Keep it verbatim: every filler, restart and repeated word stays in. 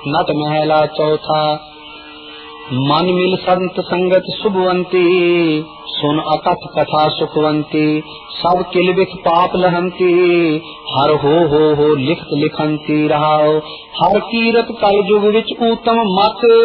नट महला चौथा। मन मिल संत संगत शुभवंती, सुन अकथ कथा सुखवंती। सब किल बिख पाप लहंती, हर हो हो हो लिखत लिखंती रहाओ। हर कीरत कल जुग विच ऊतम मत,